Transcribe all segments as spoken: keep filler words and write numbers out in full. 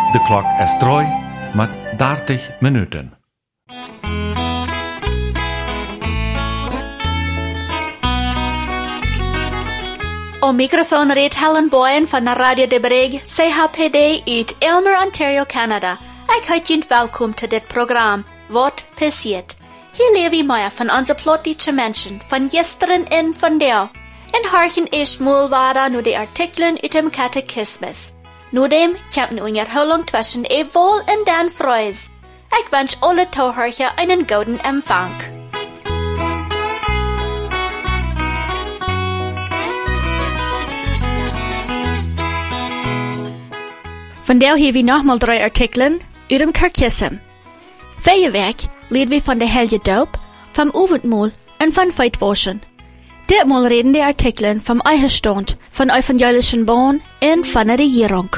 De klok is drie met dertig minuten. Op microfoon reed Helen Boyen van de Radio de Brig, C H P D uit Aylmer, Ontario, Canada. Ik heet jullie welkom tot dit programma, Wat passiert? Hier leven we van onze plottige mensen, van gisteren en vandaag. En harken eerst moelwaarde naar de artikelen uit dem catechismus. Nudem komt een herhaling tussen Ewol en Dan Freus. Ik wens alle toehoorders een gouden empfang. Vandaag hebben we nogmaals drie artikelen uit dem catechismus. Vorige week leerden we van de heilige doop, vom avondmaal en van feitwaschen. Ditmaal reden de artikelen vom Eierstand, von evangelischen Bahn en van de regering.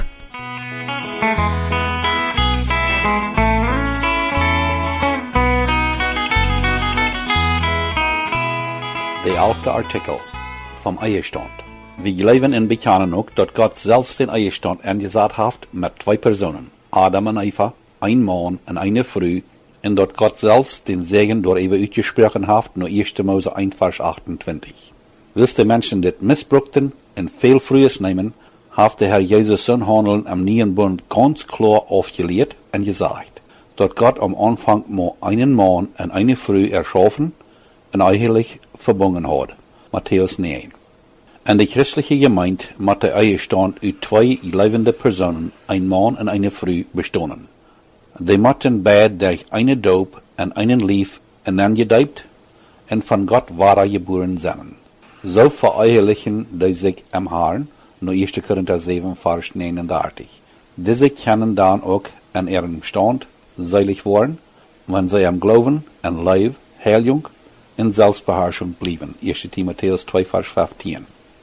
De elfde artikel vom Eierstand. We leven in bekennen ook dat God zelfs den Eierstand aangezet heeft met twee personen, Adam en Eva, een man en een vrouw, en dat God zelfs den Segen door even uitgesproken heeft naar eerste Mose één vers achtentwintig. Wils de mensen dit misbruikten en veel vrouwers nemen, heeft de Herr Jezus zijn handelen am nieuwen bund ganz klar aufgeleerd en gezegd, dat God am Anfang maar einen man en eine vrouw erschaffen en eigenlijk verbonden had. Matthäus negen. En de christelijke gemeente moet de Eierstand uit twee levende personen, een man en eine vrouw, bestaan. Die moeten beide durch eine doop en einen lief en aangedoopt en van God waren geboren zijn. Zo vereiniglichen die zich am Herrn, naar eerste Korinther zeven vers negenendertig. Diese können dan ook in ihrem stand selig worden, wenn sie am Glauben en Leib, Heiligung en Selbstbeherrschung blieben. eerste Timotheus twee vers vijftien.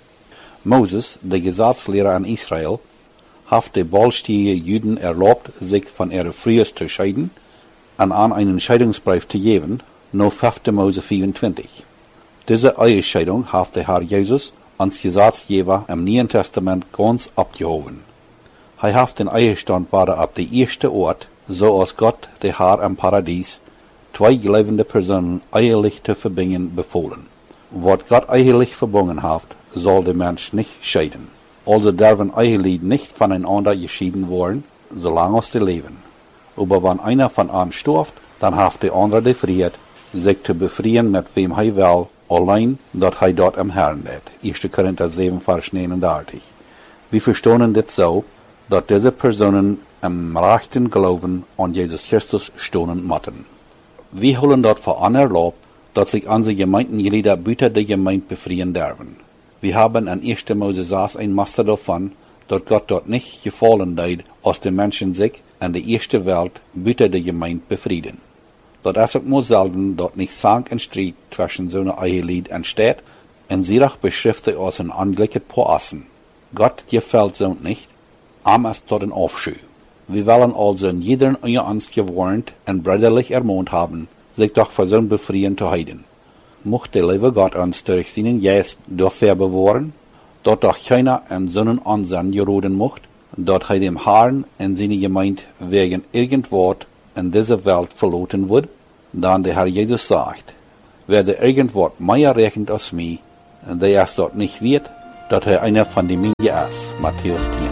Moses, de Gesetzlehrer in Israel, heeft de balstige Juden erlaubt, zich van ihre Frühers zu scheiden en aan einen Scheidungsbrief te geven, naar vijfde Mose vierentwintig. Diese Ehescheidung heeft de Herr Jesus als Gesetzgeber im Neuen Testament ganz abgehoben. Hij heeft den Ehestand waren op de eerste Ort, zoals Gott de Herr im Paradies, twee levende personen ehelich te verbinden befohlen. Wat Gott ehelich verbunden heeft, soll der Mensch nicht scheiden. Also dürfen Ehelied nicht voneinander geschieden worden, solange sie leben. Aber wenn einer von ihnen stirbt, dann hat der andere die Freiheit, sich zu befreien mit wem er will, allein, dat hij dort am Herrn deed. eerste Korinther zeven vers negenendertig. Wir verstehen das so, dat diese Personen im rechten Glauben an Jesus Christus stehen müssen. Wir holen dort vor anerlaubt, dat sich unsere Gemeindenglieder büter der Gemeinde befreien dürfen. Wir haben in erste Mose sechs ein Master davon, dat Gott dort nicht gefallen deed, als die Menschen sich in der ersten Welt büter der Gemeinde befrieden. Dat is ook maar zelden dat niet zank en strijd tussen zo'n Ehelied entsteht, en zich beschriftet als een angeliket Poassen. Gott gefällt so nicht, am ist dort ein Aufscheu. Wir wollen also in jedem unter uns gewarnt und brüderlich ermahnt haben, sich doch für so ein Befreien zu heiden. Mocht der liebe Gott uns durch seinen Geist dafür bewahren, dass doch keiner in so einen Ansehen geroden mocht, dass er dem Herrn in seine Gemeinde wegen irgendwas in dieser Welt verloren wird, dann der Herr Jesus sagt, wer der irgendwas mehr rechnet als mich, der es dort nicht wird, dass er einer von den Minen ist. Matthäus zehn.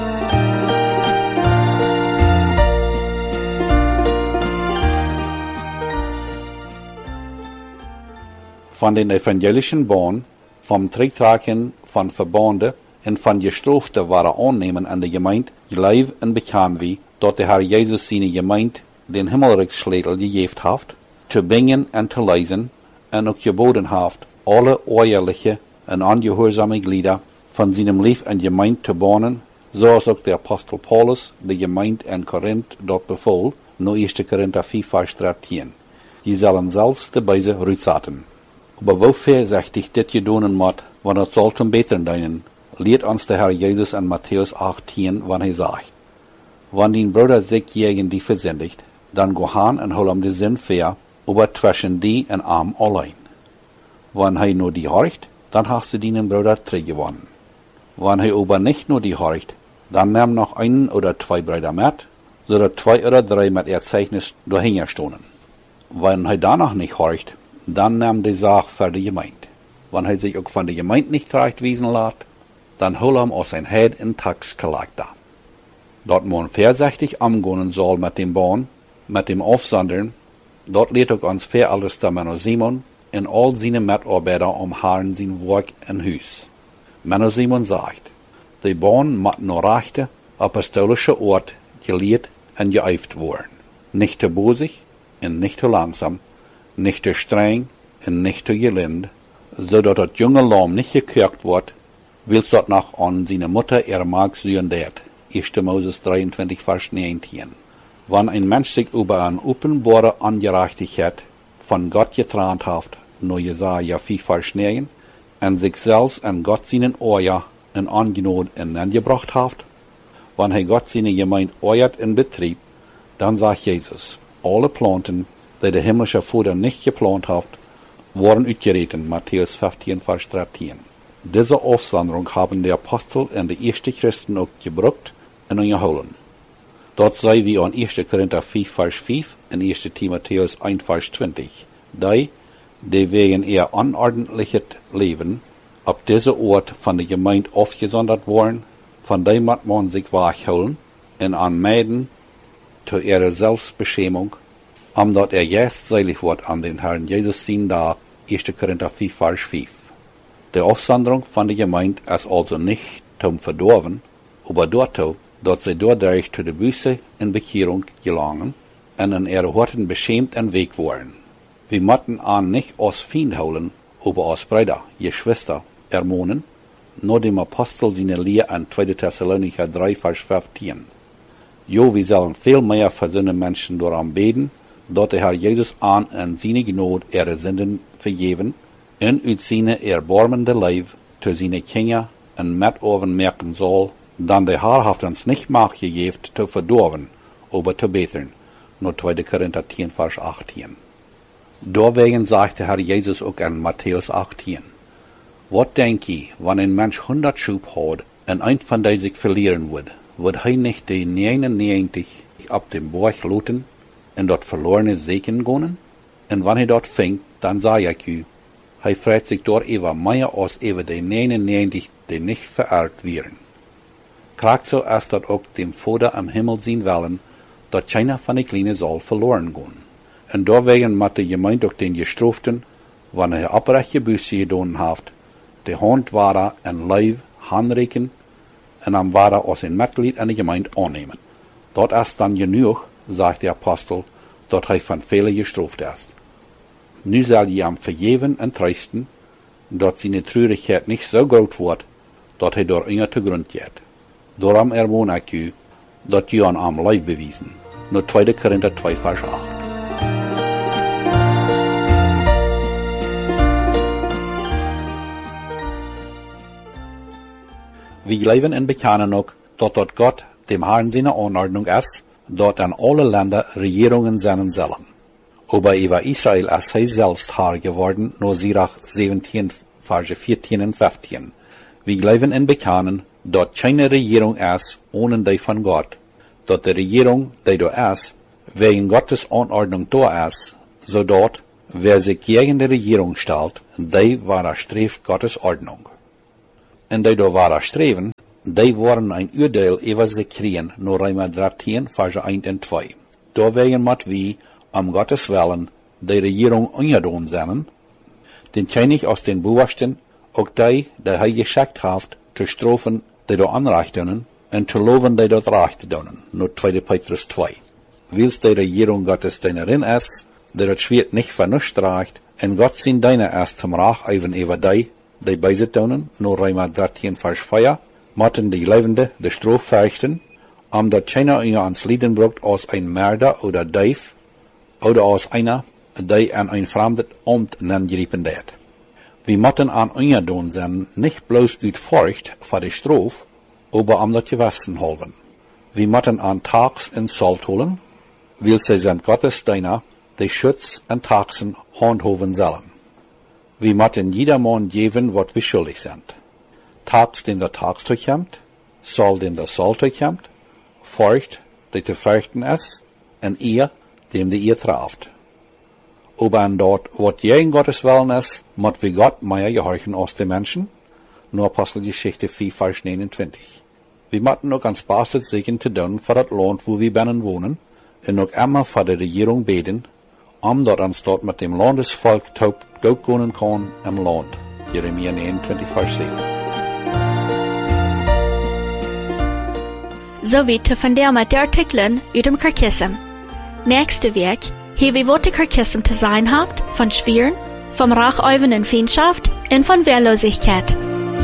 Von den evangelischen Bahn, vom Trägtragen von Verbande und von Gestraften waren annehmen an der Gemeinde, gleich und bekannt wie, dass der Herr Jesus seine Gemeinde den Himmelreichsschlägel gegeben hat, zu bringen und zu leisen, und auch geboten hat, alle ehrliche und angehorsame Glieder von seinem Lieb und Gemeinde zu bahnen, so als auch der Apostel Paulus die Gemeinde in Korinth dort befahl, nur eerste Korinther vier vers dreizehn. Die sollen selbst die Beise rücksaten. Aber wofür sagt ich dit gedonen moet, wann het soll zum Betern dienen, lehrt uns der Herr Jesus in Matthäus achtzehn, wann er sagt, wenn dein Bruder sich gegen die versündigt, dann go han und hol ihm die Sinn fair, aber zwischen die und arm allein. Wenn er nur die horcht, dann hast du deinen Bruder zurückgewonnen. Wenn er aber nicht nur die horcht, Dann nahm noch einen oder zwei Brüder mit, so dass zwei oder drei mit Erzeichnis dahinterstonden. Wenn er danach nicht horcht, dann nahm die Sache für die Gemeinde. Wenn er sich auch von der Gemeinde nicht rechtweisen lässt, dann hol ihm aus sein Head in Tax gelegt. Dort man vorsichtig umgehen soll mit dem Bahn, mit dem Aufsondern, dort lehrt auch uns Veralters der Menno Simon in all seine Mitarbeiter um Herrn sein Werk in Hus. Menno Simon sagt, die Bahn muss nur rechte, apostolische Ort gelehrt und geeift worden. Nicht zu bosig und nicht zu langsam, nicht zu streng und nicht zu gelind, so dass das junge Lamm nicht gekirkt wird, willst dort noch an seine Mutter ihre Magd sehen dat. erster Moses dreiundzwanzig, Vers neunzehn. Wenn ein Mensch sich über eine offenbare Ungerechtigkeit von Gott getrennt hat, nur Jesaja vier, Vers neun, und sich selbst an Gott seinen Euer in Angenot hineingebracht hat, wenn er Gott seine Gemeinde euert in Betrieb, dann sagt Jesus, alle Planten, die der himmlische Vater nicht geplant hat, wurden ausgeritten, Matthäus fünfzehn, Vers dreizehn. Diese Aufsonderung haben die Apostel und die ersten Christen auch gebraucht und unterholen. Dort sei wie an erster Korinther vier, Vers fünf und erster Timotheus eins, Vers zwanzig. Die, die wegen ihr unordentliches Leben ab dieser Ort von der Gemeinde aufgesondert worden, von dem muss man sich wachholen und anmeiden zu ihrer Selbstbeschämung, um dort er jetzt selig wird an den Herrn Jesus sehen da, erster Korinther vier, Vers fünf. Die Aufsonderung von der Gemeinde ist also nicht zum Verdorben, aber dort, dort sie dadurch zu der Buße in Bekehrung gelangen und in ihre Horten beschämt und weg worden. Wir müssen an nicht aus Feind holen, aber aus Brüder, Geschwister, ermahnen, nur dem Apostel seine Lehre an zweiter Thessalonicher drei, Vers fünfzehn. Jo, wir sollen viel mehr für seine Menschen daran beten, dort der Herr Jesus an und seine Gnade ihre Sünden vergeben, und uit seine erbarmende Leib zu seine Kinder und Mitoven merken soll, dann der Herr hat uns nicht Macht gegeben, zu verdorben, aber zu bessern. Nur zweiter Korinther zehn, Vers achtzehn. Deswegen sagt der Herr Jesus auch an Matthäus achtzehn, was denk ich, wenn ein Mensch hundert Schub hat und ein von denen sich verlieren wird, wird er nicht die neunundneunzig ab dem Berg looten und dort verlorene Segen gehen? Und wenn er dort fängt, dann sage ich euch, er freut sich dort über mehr als über die neunundneunzig, die nicht verehrt werden. Kragt so ist dort auch dem Vater am Himmel sehen wollen, dass keiner von den Kleinen soll verloren gehen. Und deswegen muss die Gemeinde auch den Gestraften, wenn er abrechte Buße getan hat, die Hand wahrer und Leib handreichen und am wahrer als ein Mitglied an die Gemeinde annehmen. Dort ist dann genug, sagt der Apostel, dass er von vielen gestraft ist. Nu soll je am vergeben und trösten, dass seine Traurigkeit nicht so groß wird, dass er durch Inge zu Grund geht. Darum ermahne ich euch, dass ihr an am Leib bewiesen. Nur zweiter Korinther zwei, Vers acht. Wir leben in Bekennen auch, dass dort Gott dem Herrn seine Anordnung ist, dort an alle Länder Regierungen sein sollen. Aber über Israel ist er selbst Herr geworden, nur Sirach siebzehn, Verse vierzehn und fünfzehn. Wir leben in Bekennen, dort keine Regierung ist, ohne die von Gott. Dort die Regierung, die da ist, wegen Gottes Anordnung da ist, so dort, wer sich gegen die Regierung stellt, die widerstrebt Gottes Ordnung. Und die da widerstreben, die wollen ein Urteil über sich kriegen, nur Römer dreizehn, Verse eins und zwei. Deswegen muss wir, um Gottes Willen, die Regierung ungedon sein, den König aus den Bewachten, auch die, die er geschickt hat, zu strafen, die da Unrecht tun, und zu loben, die dort Recht tun. Nur zweiter Petrus zwei. Willst die Regierung Gottes deiner ist, der das Schwert nicht vernuscht reicht, und Gott sind deine erst zum Rach even über die, die bei sich tun, nur Römer dreizehn, Vers vier, motten die Lebende die Strafe verrichten, um dort keiner ihr ans Lieden brucht aus ein Mörder oder Dieb, oder aus einer, die an ein fremdes Amt angegriffen wird. Wir motten an ungedon sein, nicht bloß uit Furcht vor der Strafe, aber um das Gewissen halten. Wir motten an Tags in Salt holen, weil sie sind Gottes Diener, die Schutz und Taxen handhaben sollen. Wir motten jedermann geben, was wir schuldig sind. Tags, den der Tagstag kommt, soll den der Sollte kämmt, feucht, die te feuchten ist, en ihr, dem die ihr traft. Aber an dort, wat gegen Gottes Willen ist, mot wie Gott mehr gehorchen aus den Menschen, nur Apostelgeschichte vier, Vers neunundzwanzig. Wir möchten auch ganz bastet sichern zu tun für das Land, wo wir binnen wohnen, und auch immer für die Regierung beten, um dort uns dort mit dem Landesvolk taub gut gehen kann im Land. Jeremia neunundzwanzig, Vers sieben. So wie von der mit der Artikeln uit dem Kirkism. Nächste Weg, hier wie wat de Kirkism te sein haft, von Schwieren, vom racheuvenen Feindschaft und von Wehrlosigkeit.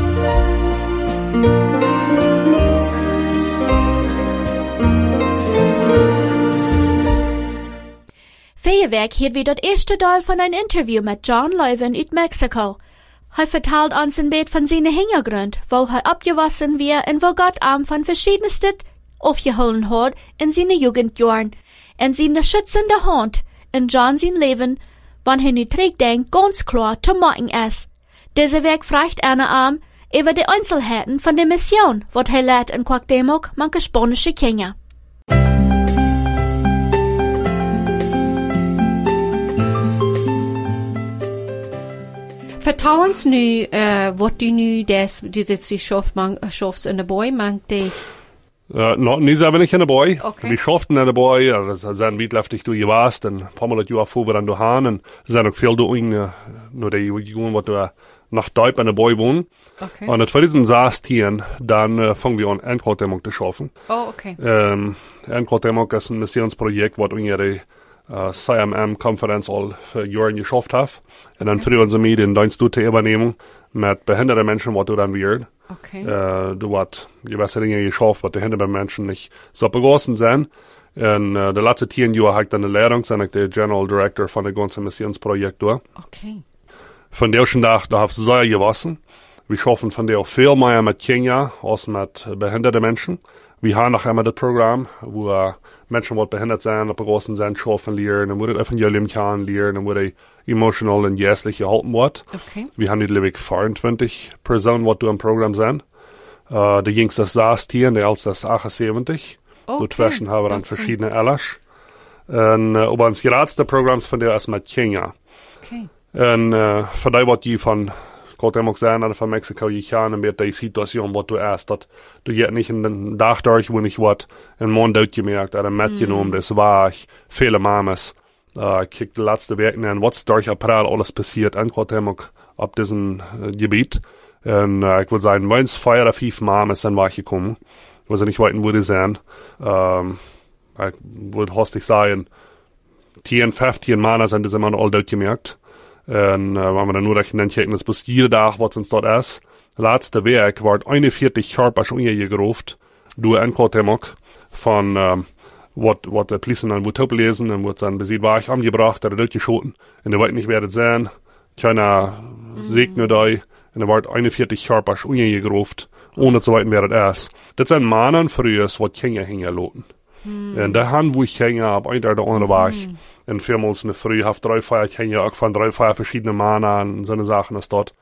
Feierwerk hielt wie das erste Teil von ein Interview mit John Leuven uit Mexiko. Er vertelt uns ein Bild von seinem Hintergrund, wo er abgewassen wird und wo Gott ihm von verschiedensten aufgeholt hat in seine Jugendjahren, und seine schützende Hand in John sein Leben, wann er nu terugdenkt, ganz klar zu machen ist. Dieser Weg fragt einer arm über die Einzelheiten von der Mission, wat er leidt in Quackdemok manche spanische Kinder. Vertel ons nu, uh, wat du nu des, du dit die schaft man, schaffst in de boy, man die... Uh, no, nu zijn we niet in de boy. Okay. We schaften in de boy, er zijn wietleftig door je was, en een paar maal het jaar voor we dan door gaan, en er zijn ook veel door in, nur die gewoon wat we nach Deutsch in de boy wohnen. Okay. Und in zwanzig sechzehn, dann uh, fangen wir an, Endquartdämmung zu schaffen. Oh, okay. Um, Endquartdämmung ist ein Missionsprojekt, was unsere uh, C M M-Konferenz all für Jahre geschafft hat. Und dann früher sie mit den Dienst zu übernehmen, mit behinderten Menschen, was du dann wird. Okay. Uh, du hast gewisse Dinge geschafft, was behinderte Menschen nicht so begossen sind. Und uh, die letzten zehn Jahre habe ich dann eine Lehrung, bin ich der General Director von dem ganzen Missionsprojekt durch. Okay. Von der ersten Tag, da habe ich sehr gewassen. Wir schaffen von der auch viel mehr mit Kinder als mit behinderten Menschen. Wir haben noch immer das Programm, wo uh, Menschen, die behindert sind, begossen sind, schaffen lernen, und wo das Evangelium kann lernen, und wo die emotional und jährlich gehalten wird. Okay. Wir haben nicht vierundzwanzig Personen, die im Programm sind. Uh, der jüngste ist sechzehn, der älteste ist achtundsiebzig. Okay. Dazwischen haben wir dann verschiedene Alter. Und uh, aber das geradste Programm von der ist mit Kenia. Okay. Und uh, für die, was die von Gott immer sagen, oder von Mexiko, ich kann mit der Situation, was du hast, dass du jetzt nicht in den Tag durch, wo ich was in Mond gemerkt oder mitgenommen, mm. das war ich, viele Mames. Uh, ich krieg die letzte Woche an, was durch April alles passiert, in Gott immer auf diesem uh, Gebiet. Und uh, ich würde sagen, wenn es vier oder fünf Mames sind, war ich gekommen, wo sie nicht wollten, wo die sind. Um, ich würde hastig sagen, zehn, fünfzehn Männer sind das immer all dort gemerkt. Und uh, wenn wir dann nur rechnen, checken, dass bis jeder Tag, was uns dort ist. Letzte Werk war einundvierzig Körper schon hier gerufen, durch ein Kotemok von, um, was, was der Polizei dann wird lesen, und wird dann besieht, war ich angebracht, der dort geschoten, und der wollte nicht werden sehen, keiner mhm. segnet euch, und er war einundvierzig Körper schon hier gerufen, ohne zu weiten, wer das ist. Das sind Männer früher, was Kinder hängen lassen. Mm. Und da haben, wo ich hänge, ab einer oder andere war ich. Mm. Und viermals in der Früh, habe drei Feier, ich hänge auch von drei Feier verschiedene Männer und so eine Sachen ist dort.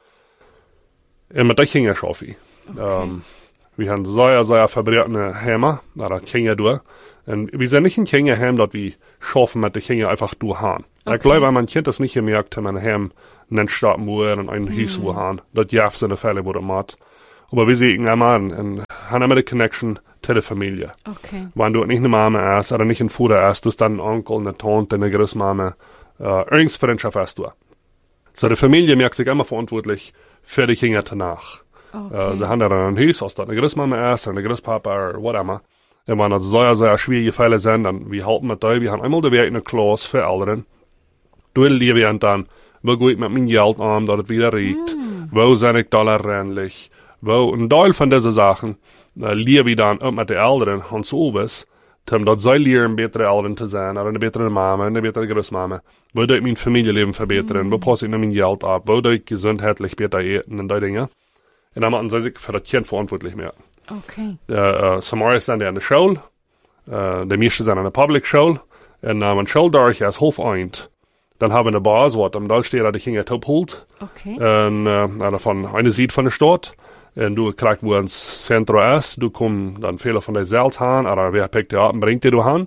Und mit der hänge schaffe ich. Okay. Um, wir haben sehr, sehr verbreitene Hämmer, da hänge durch. Und wir sind nicht in Hänge Häm, dort wir schaffen mit der Hänge einfach durchhauen. Okay. Ich glaube, mein Kind das nicht gemerkt, wenn man Häm nicht starten muss und einen Hies mm. wohauen. Das ja sind Fälle, wo das macht. Aber wir sehen immer, und haben immer die Connection zu der Familie. Okay. Wenn du nicht eine Mama hast oder nicht ein Vater hast, du hast dann einen Onkel, eine Tante, eine Großmama, äh, irgendeine Freundschaft hast du. So, die Familie merkt sich immer verantwortlich für die Kinder danach. Okay. Äh, sie haben dann ein Haus, als da eine Großmama ist, oder eine Großpapa, oder whatever. Und wenn das sehr, sehr schwierige Fälle sind, dann wir halten mit euch, wir haben einmal die Werk in der Klasse für Eltern. Du leben dann, wo gehe ich mit meinem Geld an, dass es wieder riecht, mm. wo sind ich dollarränlich, wo ein Teil von diesen Sachen uh, lebe ich dann auch mit den Eltern und so was, um dass sie lernen, bessere Eltern zu sein, oder eine bessere Mama, eine bessere Großmama, wo ich mein Familienleben verbessern, mm. wo passe ich noch mein Geld ab, wo ich gesundheitlich besser essen und diese Dinge. Und dann machen sie sich für das Kind verantwortlich mehr. Okay. Uh, uh, Samaria sind in der Schule, uh, die meisten sind in der Public Schule, und uh, wenn Schule durch ist, halb eint, dann haben wir eine Bas, was am Dall steht, dass die Kinder top holt. Okay. Und uh, davon eine sieht von der Stadt. Und du kriegst, wo ein Zentrum ist, du kommst dann viele von der selbst an, oder wer pickt dir ab und bringt dir du an.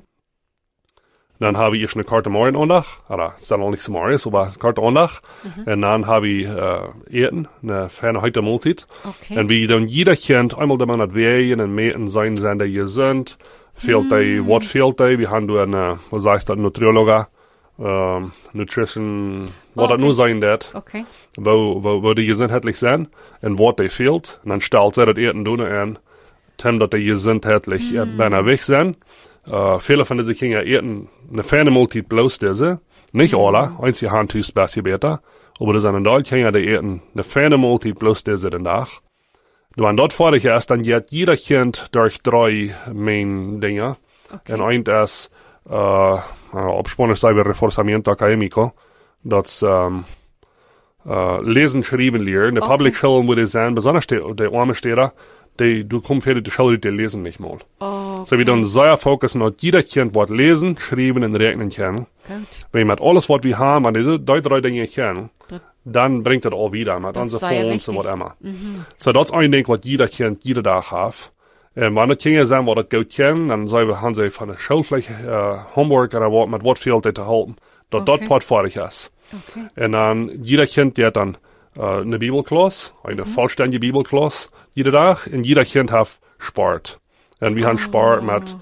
Dann habe ich eine Karte morgen Ondag, oder es ist dann auch nicht so morgen, aber eine Karte Ondag. Mhm. Und dann habe ich äh, Eten, eine ferne heute Mahlzeit. Okay. Und wie dann jeder kennt, einmal der Mann hat Wehen und Meten sein, sein der gesund. Fehlt mm. was fehlt da? Wir haben eine, was sagst du, Nutriologer, ähm, Nutrition, was okay. das nur sein wird. Okay. Wo, wo, wo die gesundheitlich sind und was da fehlt. Und dann stellt sie das Eten tun an, Tim, dass die gesundheitlich mm. beinahe weg sind. Uh, viele von diesen Kindern eten eine ferne Mahlzeit bloß diese. Nicht alle, einzige Hand ist besser besser. Aber das sind ein Teil Kinder, die eten eine ferne Mahlzeit bloß diese den Tag. Wenn dort fertig ist, dann geht jeder Kind durch drei Main Dinge. Okay. Und eins ist, uh, auf Spanisch sagen wir Reforzamiento Académico. Das, um, uh, Lesen, Schreiben, Lernen. Die Okay. Public Schulen, wo die sind, besonders die, die armen Städte, die, du kommst hier die Schule, die lesen nicht mal. Oh, okay. So wir dann sehr fokussen auf jeder Kind, was lesen, schreiben und rechnen kann. Gut. Wenn wir alles, was wir haben, wenn die die drei Dinge kennen, Das- dann bringt das all wieder mit Das unseren sei Phones und richtig. was immer. So das ist ein Ding, was jeder Kind jeden Tag hat. Und wenn die Kinder sind, die das gut kennen, dann sagen wir, haben sie von der Schulpflicht äh, Homework oder was, mit was fehlt zu halten, dass Okay. das Part fertig ist. Okay. Und dann jeder Kind, der dann äh, eine Bibelklasse, eine Mhm. vollständige Bibelklasse, jeden Tag, und jeder Kind hat Sport. Und wir haben Sport mit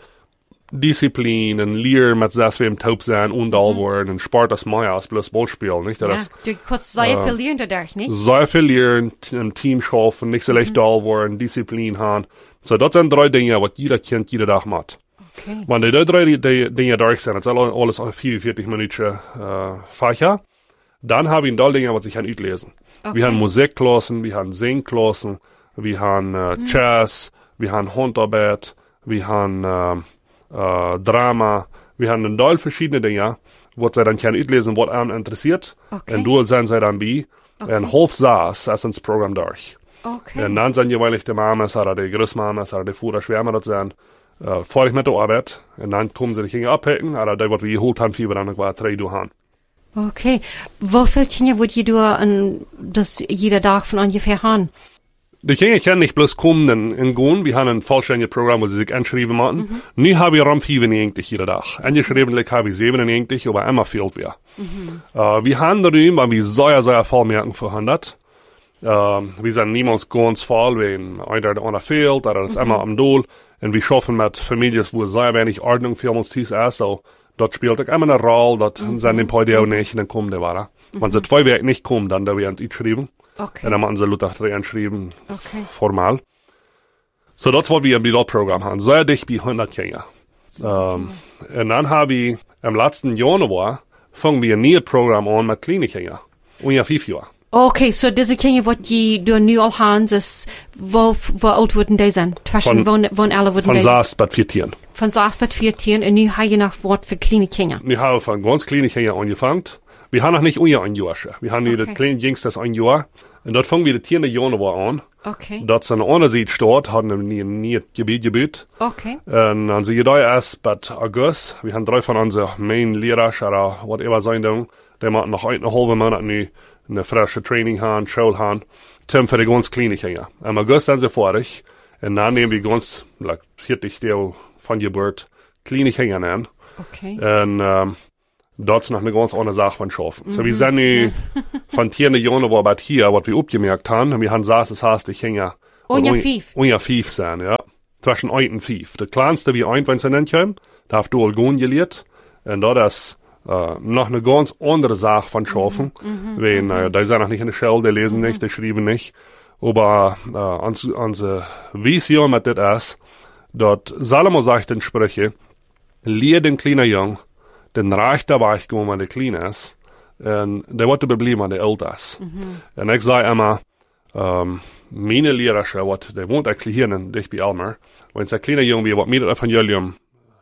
Disziplin und Lehr mit das wir im Taub sein und all worden und Sport das mehr als bloß Ball spielen, nicht? Ja, Das du kannst sehr viel lernen dadurch, nicht? sehr viel lernen, im Team schaffen, nicht so leicht all worden, Disziplin haben. So, das sind drei Dinge, was jeder Kind jeden Tag macht. Okay. Wenn die drei die, die Dinge durch sind, das ist alles vierundvierzig Minuten äh, Fächer, dann habe ich da Dinge, was ich kann lesen. Okay. Wir haben Musikklassen, wir haben Singklassen, wir haben äh, Jazz, wir haben Handarbeit, wir haben äh, äh, Drama, wir haben ein Teil verschiedene Dinge, was sie dann können lesen, was einen interessiert. Okay. Und du sind sie dann bei. Okay. Und halb saß, das ins Programm durch. Okay. Und dann sind jeweils die Mamas oder die Großmamas oder die Futter schwärmer das sind, äh, fertig mit der Arbeit. Und dann kommen sie die Kinder abhängen, oder die, was wir geholt haben, für dann noch drei du haben. Okay. Wie viele Kinder würdet ihr da an, das jeder Tag von ungefähr haben? Die Kinder können nicht bloß kommen und, und gehen. Wir haben ein vollständiges Programm, wo sie sich anschreiben machen. Mhm. Nu habe ich rum fünfundneunzig jeden Tag. Angeschrieben habe ich siebenundneunzig, aber immer fehlt wir. Mhm. Uh, wir haben darüber, weil wir sehr, sehr viel merken vorhanden. Uh, wir sind niemals ganz voll, wenn einer der andere fehlt, oder das mhm. immer am Doel. Und wir schaffen mit Familien, wo sehr wenig Ordnung für uns ist. Also, dort spielt auch immer eine Rolle, dort mhm. sind die heute auch nicht, und dann kommen die weiter. Mhm. Wenn sie zwei Wochen nicht kommen, dann da werden die geschrieben. Okay. Und dann machen sie Luther drei anschreiben, Okay. formal. So, das was wir im Pilotprogramm haben. Sehr dicht bei hundert Kinder. Um, und dann habe ich im letzten Januar fangen wir ein neues Programm an mit kleinen Kindern. Ungefähr fünf Jahre. Okay, so diese Kinder, was die du nu al haben, ist, wo, wo alt würden die sein? Zwischen, Von- wann, wann alle würden Von die? sechs bis vierzehn. Von sechs bis vierzehn, und nu habe ich noch Wort für kleine Kinder. Wir haben von ganz kleinen Kindern angefangen. Wir haben noch nicht ungefähr ein Jahr schon. Wir haben okay. Okay. die kleinen Jüngstes ein Jahr. Und dort fangen wir den zehnten Januar an. Okay. Dort sind eine Seite steht, haben wir nie, nie Gebiet gebiet. Okay. Und dann sind wir erst bis August. Wir haben drei von unseren Main Lehrer oder whatever sein dürfen. Die machen noch eine halbe Monat nu eine frische Training haben, Schule haben. Tim für die ganz kleinen Kinder. Im August sind sie fertig. Und dann nehmen wir ganz, like, vierzig Teil von Geburt, kleine Kinder an. Okay. Und, ähm, dort ist noch eine ganz andere Sache von Schaffen. So, wir sind nu von zehnten Januar bis hier, was wir abgemerkt haben. Wir haben saß, das heißt, die Kinder. Ungefähr fünf. Ungefähr fünf sein, ja. Zwischen ein und fünf. Der kleinste wie ein, wenn sie nennen können, da hast du all gehen gelehrt. Und dort ist, äh, noch eine ganz andere Sache von Schaffen. Mhm, wenn, äh, die sind noch nicht in der Schule, die lesen nicht, die schreiben nicht. Aber, äh, unsere, unsere Vision mit das ist, dort Salomo sagt in Sprüche, lehr den kleinen Jungen, den Reich dabei gekommen, wenn der klein ist, und der wird bleiben, wenn der älter ist. Mhm. Und ich sage immer, ähm, meine Lehrer, wat, der wohnt eigentlich hier in dich bei Elmer, wenn es ein kleiner Junge wie, was mir das Evangelium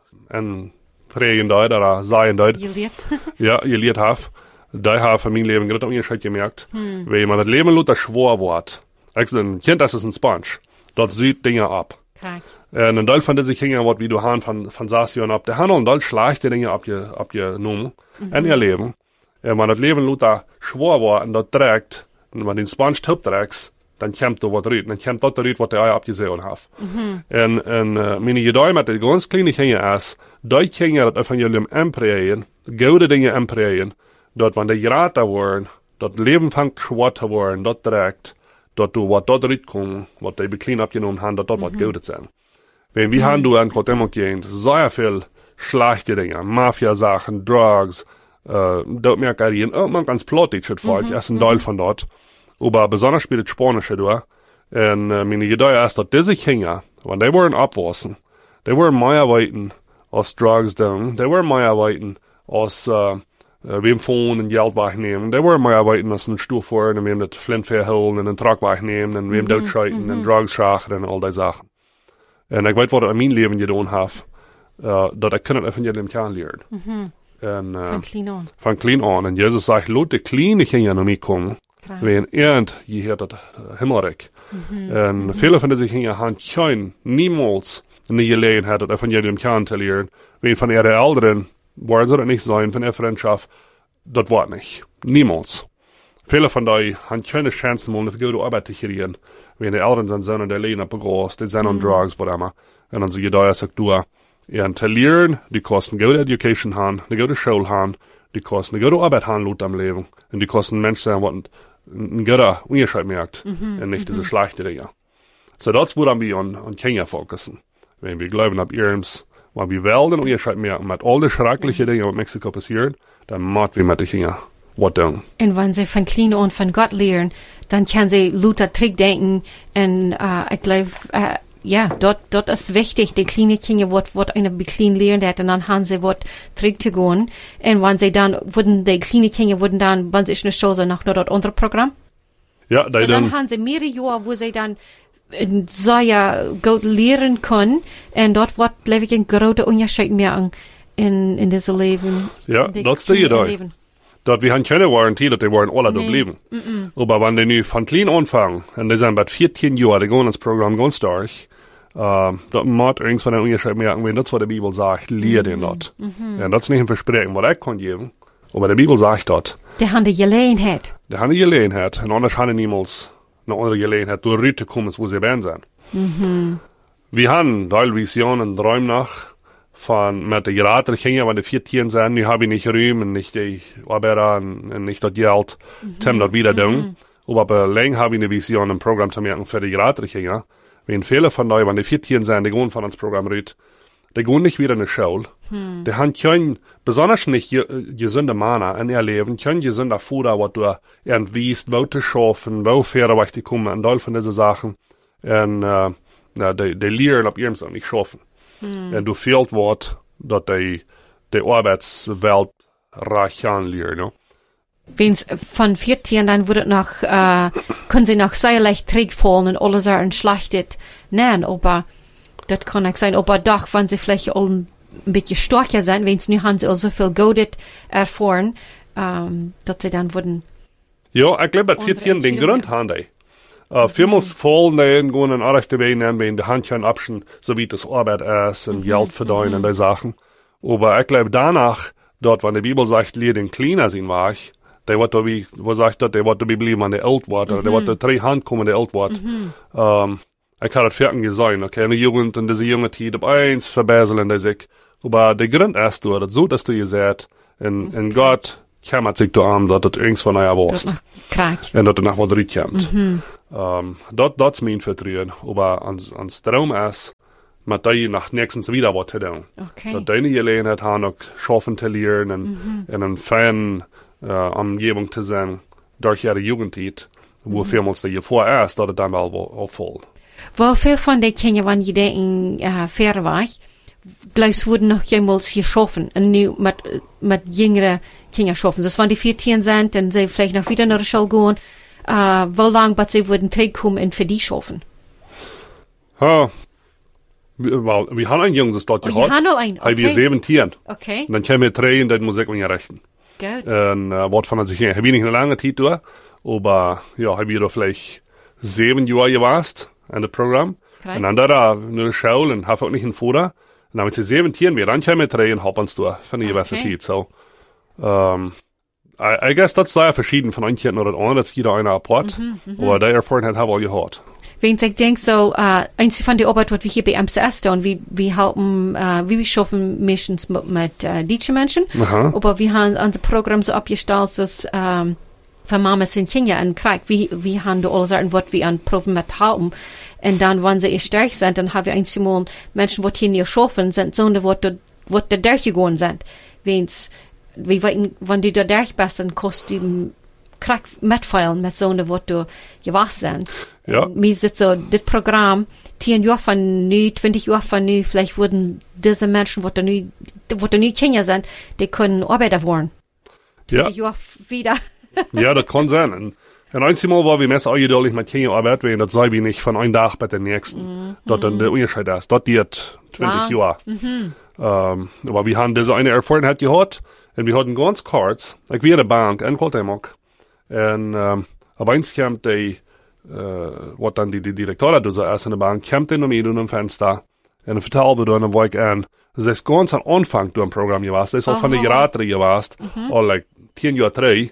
en pregen dort, oder sagen dort, Je leert. ja, gelehrt hat, da habe ich in meinem Leben gerade auch schon gemerkt, hm. wenn man das Leben Luther schwor wird, ich sage, ein Kind, das ist ein Sponge, dort sieht Dinge ab. Kijk. En een deel van deze Kinder wordt, wie du haan van, van zes jaar op, die hebben al een deel slechte dingen opge, opgenomen mm-hmm. in je leven. En wanneer het leven Luther schwor wordt en dat trekt, en man den Sponge top trekt, dan komt er wat eruit. Dan komt dat eruit wat hij abgesehen heeft. Mm-hmm. En, en uh, mijn idee met de ganz kleine dingen is, dat dingen het evangelium empreien, goede dingen empreien, dat wanneer de geraten worden, dat leven van zwart te worden, dat direct, dat du wat dat eruit komt, wat die beklein abgenomen hebben, dat dat mm-hmm. wat goede zijn. Wenn wir mm-hmm. haben du an Gott immer gehen, sehr viel schlechte Dinge, Mafia-Sachen, Drugs, uh, dort merke ich, auch man ganz plottig, das Volk, mm-hmm. ist ein Teil von dort. Aber besonders spielt das Spanische da. Und uh, meine Idee ist, dass diese Kinder, wenn die waren abwassen, die waren mehr arbeiten aus Drugs down, die waren mehr arbeiten aus, uh, uh, wem Phone und Geld wegnehmen, die waren mehr arbeiten aus einem Stuhl fahren, und wem das Flintfeer holen, und den Truck wegnehmen, und wem dort schreiten, und Drugs schachen, und all die Sachen. Und ich weiß, was ich in meinem Leben getan habe, uh, dass ich kann einfach nicht im Kern lernen. Mhm. Und, uh, von klein an. Von klein an. Und Jesus sagt, lass die kleine Kinder noch mitkommen. Wenn irgend je hier das Himmelreich. Mhm. Und mhm. viele von diesen Kindern haben kein, niemals eine Gelegenheit, das Evangelium kennenzulernen. Wenn von ihren Eltern, wollen sie das nicht sein, von ihrer Freundschaft, das war nicht. Niemals. Viele von denen haben keine Chance, mal eine gute Arbeit zu kriegen. Wenn die Eltern sind, sind die leben auf groß, die sind on Drugs, was immer. Und dann sage ich da, sagt du, ihren zu lernen, die kosten gute Education haben, eine gute Schule haben, die kosten eine gute Arbeit haben, laut am Leben. Und die kosten Menschen sein, was ein guter Unterschied merkt, mhm, und nicht mhm. diese schlechte Dinge. So, das würde wir an, an Kinder fokussen. Wenn wir glauben, ab ihrems, wenn wir wel den Unterschied merken, mit all den schrecklichen Dingen, was in Mexiko passiert, dann machen wir mit den Kindern was tun. Und wenn sie von klein an von Gott lernen, dann können sie Luther zurückdenken, und uh, ich glaube, uh, ja, dort, dort ist wichtig, die kleinen Kinder, was, was eine klein lernen hat, und dann haben sie was zurückzugehen. Und wenn sie dann, würden die kleinen Kinder, würden dann, wenn sie in der Schule sind, noch nur das andere Programm. Ja, so dann, dann haben sie mehrere Jahre, wo sie dann sehr gut lernen können, und dort wird, glaube ich, ein großer Unterschied mehr in, in diesem Leben. Ja, das ist die Idee. Dort, wir haben keine Garantie, dass die wollen alle dort leben. Mm-mm. Aber wenn die nu von klein anfangen, und die sind bei vierzehn Jahren, die gehen ins Programm ganz durch, Uh, dat maakt ergens van een onderscheid merken, wenn das, was die Bibel sagt, leer den dort. Mm-hmm. Ja, das ist nicht ein Versprechen, was ich kann geben, aber die Bibel sagt das. Die haben die Gelegenheit. Die haben die Gelegenheit, und anders haben die niemals eine andere Gelegenheit, durch Rüte kommen, wo sie werden sind. Mm-hmm. Wir haben teil Visionen, Träume nach, von, mit der geraten Kinder, wenn die vierzehn sind, nu habe ich nicht Ruhm, und nicht die Arbeiter, und nicht das Geld, mm-hmm. um das wieder tun. Mm-hmm. Aber länger habe ich eine Vision, ein Programm zu merken für die geraten Kinder. Wenn viele von euch, wenn die vierzehn sind, die gehen von uns Programm rüt, die gehen nicht wieder in die Schule. Hm. Die haben kein, besonders nicht gesunde Mana in ihr Leben, kein gesunder Futter, was du irgendwie wo zu schaffen, wo fährt, was die kommen, ein Teil von diesen Sachen. Und, äh, na, die, die lernen ab ihrem nicht schaffen. Hm. Und du fehlt was, dass die, die Arbeitswelt reich anlernen, no? Wenn es von vierzehn, dann würde noch, äh, können sie noch sehr leicht zurückfallen und alles are schlechtet. Nein, aber, das kann auch sein, aber doch, wenn sie vielleicht all ein bisschen stärker sind, wenn sie nu haben sie all so viel Gutes erfahren, ähm, dass sie dann würden. Ja, ich glaube, bei vierzehn den Grund haben die. Uh, vielmals fallen die und gehen in andere Wege nehmen, wenn die Hand kein Abschen, so wie das Arbeit ist und mhm. Geld verdienen und die Sachen. Aber ich glaube, danach, dort, wenn die Bibel sagt, leer den Kleiner sind, war ich, der wird da wie, was sagt das, der wird da bleiben, an der alt wird, oder der wird da drei Hand kommen, der alt wird. Mhm. Um, ich habe das fertig gesehen, okay, eine Jugend und diese junge Zeit, ab eins verbessern die sich. Aber der Grund ist du, das so, dass du ihr seht, und, okay. und Gott kümmert sich da an, dass das irgendwas von euch warst. Und dass danach mal zurückkommt. Mhm. Um, das, das ist mein Vertrauen. Aber ans, ans Traum ist, mit dir nach nächstens wieder was zu tun. Okay. Dass deine Gelegenheit haben, auch schaffen zu lernen, und mhm. in einer feinen uh, Umgebung zu sein, durch ihre Jugendzeit, wo mhm. vielmals die vor ist, dass es dann mal auffällt. Wo viel von den Kindern, wenn die in uh, fair war, gleich wurden noch jemals geschaffen, und nu mit, mit jüngeren Kindern schaffen. Das, wenn die vierzehn sind, dann sie vielleicht noch wieder nach der Schule gehen, uh, wie lange, bis sie würden zurückkommen und für die schaffen? Ha. Well, wir haben einen Jungs, das dort oh, gehabt. Wir haben noch einen, okay. Wir siebzehn. Okay. Und dann können wir drei und dann muss ich mir rechnen. Gut. Und, uh, was von sich her, habe ich nicht eine lange Zeit da, aber, ja, habe ich da vielleicht sieben Jahre gewasst, an dem Programm. Okay. Und dann da, nur eine Schule und habe auch nicht einen Futter. Und dann, wenn sie siebzehn wir, dann können wir drei und haben uns da, von der okay. Universität, so. Um, I, I guess das ist sehr verschieden von einem Kind oder anderen, das jeder einer apart. Mhm, aber der Erfahrung hat auch gehört. Wenn ich denke, so, uh, eins von der Arbeit, was wir hier bei M C S tun, wie, wir helfen, uh, wie wir schaffen Missions mit, mit uh, deutschen Menschen. Aha. Aber wir haben unser Programm so abgestellt, dass, um, für Mamas in Kenia und Krieg, wie, wir haben da alle Sachen, was wir an Proben mit haben. Und dann, wenn sie stark sind, dann haben wir einmal Menschen, die hier nicht schaffen, sind so, die, die da durchgegangen sind. Wenn's, wir weiten, wenn die da durch bist, dann kostet die Krieg mitfallen mit so, die du gewachsen sind. Ja. Mir ist so, das Programm, zehn Jahre von nu, zwanzig Jahre von nu, vielleicht wurden diese Menschen, die da nu, die da nu Kenia sind, die können Arbeiter werden. zwanzig ja. Jahre wieder. Ja, das kann sein. Und, und einmal war wir mehr eingeduldig mit Kenia Arbeit, weil das sei wie nicht von einem Tag bei den nächsten. Mm, dort mm. dann der Unterschied ist. Dort geht zwanzig Jahre. Mhm. Um, aber wir haben diese eine Erfahrung hat gehabt, und wir hatten ganz kurz, ich war in der Bank in Koltemak, und, um, aber eins kam die, Uh, wat dan die, die directeur dus erst in de bank, komt in om in een Fenster en vertelde dan, dan war ik aan, dat is ganz aan aanvang door een programma geweest, dat is al van de jaren geweest, mm-hmm. al like tien jaar terug,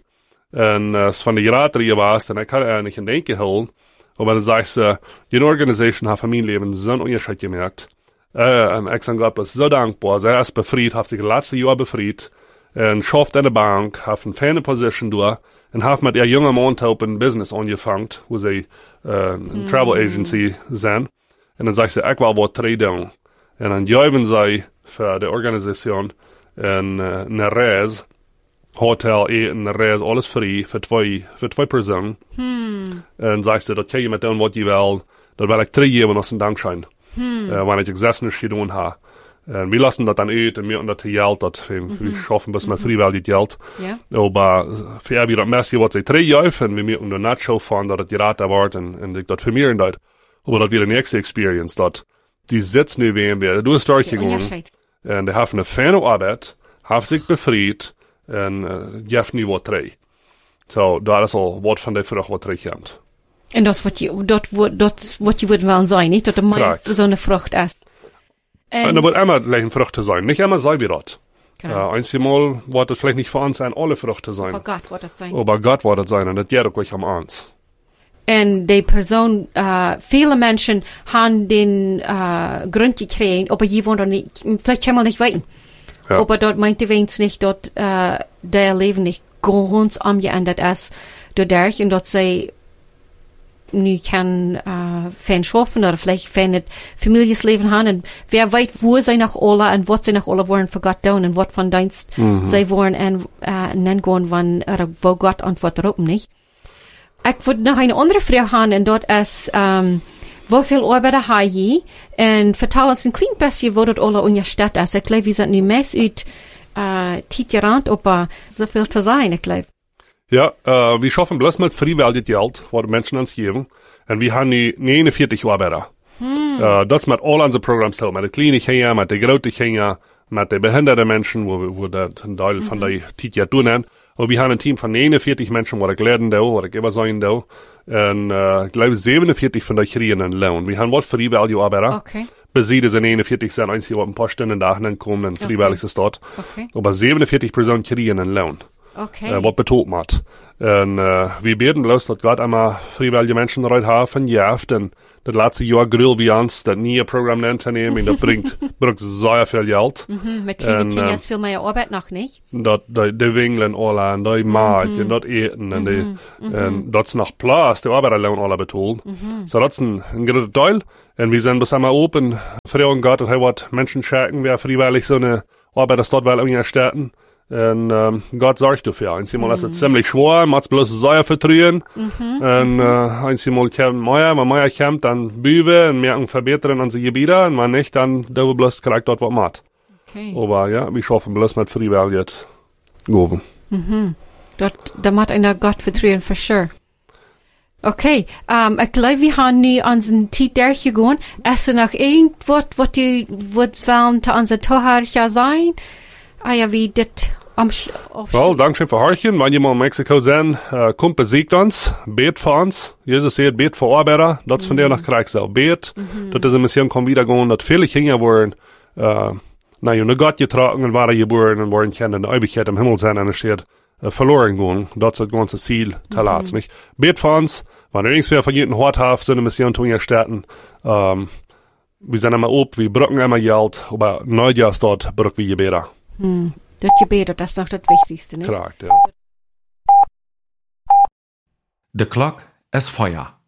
en uh, is van de jaren geweest, en ik had er niet in denken gehouden, maar dan zei ze, die organisation heeft van mijn leven zo'n onderscheid gemerkt, uh, en ik ben God zo dankbaar, zij is bevrijd, heeft zich de laatste jaar bevrijd, en schafft in de bank, heeft een fijne position door, en heeft met een jonge man een business aangevangen, hoe ze uh, een mm. travel agency zijn. En dan zegt ze, ik wil wat terug doen. En dan juichen zij voor de organisatie en uh, een reis, hotel, eten, een reis, alles vrij, voor twee, voor twee personen. Hmm. En zegt ze, dat kan je met doen wat je wil, dat wil ik teruggeven als een dankschein. Hmm. Uh, wanneer ik zes niet gedaan heb. En we lassen dat dan uit en we hebben dat geld, dat we, mm-hmm. we schaffen bis met vrijwillig geld. Yeah. Aber für wir das meiste, was sie drei Jahre und wir müssen dann nicht schaffen, dass es geraten wird und, und ich das vermehren dort. Aber das wird die nächste Experience, dass die sitzen nu werden wir, du bist durchgegangen und die haben eine feine Arbeit, haben sich befreit und uh, geven nu wat drei. So, dat is al wat van de vrucht wat terugkomt. En dat is wat je, dat, dat, wat je wilt wel zijn, niet? Dat er maar zo'n vrucht is. En, en dat wordt immer gleich Früchte sein. Nicht immer sei wie das. Uh, einmal wird es vielleicht nicht für uns sein, alle Früchte sein. Aber Gott wird es sein. Aber Gott wird es sein, und das geht auch gleich am uns. Und die Person, uh, viele Menschen haben den uh, Grund gekriegt, aber die wollen nicht, vielleicht können wir nicht weiten. Ja. Aber dort meinte wenigstens nicht, dass uh, der Leben nicht ganz umgeändert ist dadurch, und dass sie nu kann uh, fan schaffen oder vielleicht fan het familiesleben haben und wer weiß, wo sie nach alle und was sie nach alle wollen für Gott tun und was von Dienst mhm. sie wollen und uh, dann gehen, wann, oder wo Gott antwortet auf nicht. Ich würde noch eine andere Frage haben, und dort ist, um, wie viel Arbeit habe ich? Und vertel uns ein klein bisschen, wo das alle in der Stadt ist. Ich glaube, wir sind nu meist uit uh, Tietjerand, aber so viel zu sein, ich glaube. Ja, uh, wir schaffen bloß mit freiwillig Geld, was Menschen uns geben. Und wir haben nu negenveertig Arbeiter. Hm. Uh, das mit all unsere Programme teilen, mit den kleinen Kindern, mit den großen Kindern, mit den behinderten Menschen, wo wir, wo das ein Teil mhm. von der Tietje tun. Und wir haben ein Team von negenveertig Menschen, die ich lernen da, oder ich immer sein da. Und, uh, ich glaube, siebenundvierzig von der kriegen einen Lohn. Wir haben was freiwillig Arbeiter. Okay. Besiedelt sind negenveertig, sind einzig, die ein paar Stunden da kommen, und freiwillig ist dort. Okay. Aber siebenundvierzig Personen kriegen einen Lohn. Okay. Uh, wat betoelt maat. En uh, we beten bloos dat God allemaal vrijwillige mensen eruit heeft en jaft. En dat laatste jaar grill bij ons, dat nieuwe programma neemt te nemen. En dat brengt, brengt zeer veel geld. Mm-hmm, met kleine kinderen is veel meer arbeid nog niet. Dat de, de wingelen alle en die maak mm-hmm. en dat eten. En, mm-hmm. de, en dat is nog plaats, de arbeiderloon alle betoeld. Mm-hmm. So dat is een, een groot deel. En we zijn dus allemaal open. Vragen God dat hij wat mensen schicken, wer vrijwillig zo'n arbeid dort wel ondersteunen. Und ähm, Gott sorgt dafür. Einmal mm. ist es ziemlich schwer, man hat bloß Säuer vertrühen. Mm-hmm. Und äh, einmal kommt Meier, wenn Meier kommt, dann Büwe und merken verbessern an sie Gebiete. Und wenn nicht, dann da bloß kriegt dort was macht. Okay. Aber ja, wir schaffen bloß mit freiwillig gehen. Mhm. Dort, da macht einer Gott vertrühen, for sure. Okay, um, ich glaube, wir haben nu unseren Zeit durchgegangen. Ist da noch irgendwas, was du würdest wollen, zu unserer Tochter sein? Ah ja, wie das am Well, danke für Horchen. Wenn jemand in Mexiko sind, uh, kommt, besiegt uns, bet für uns. Jesus sagt, bet für Arbeiter. Das von der nach Krieg so. Bet. Mm-hmm. Das ist ein bisschen kommt wieder gehen, dass viele Kinder wurden, uh, na ja, Gott getragen und waren geboren und waren kennen, in der Ewigkeit im Himmel sein, und es steht, äh, verloren gehen. Das ist das ganze Ziel, Talats, mhm. nicht? Bet für uns, wenn ihr irgendwer von jedem Hort habt, sind eine Mission tun ihr starten, ähm, wir sind immer ob, wir brücken immer Geld, aber Neujahr dort brücken wir Gebete. Hm. Das Gebet, das ist doch das Wichtigste, nicht? Klar, ja. De klok is Feuer.